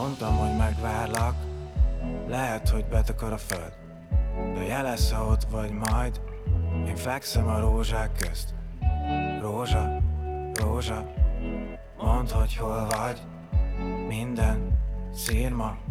Mondtam, hogy megvárlak, lehet, hogy betakar a föld, de jelesz, ha ott vagy majd. Én fekszem a rózsák közt. Rózsa, rózsa, mondd, hogy hol vagy. Minden szírma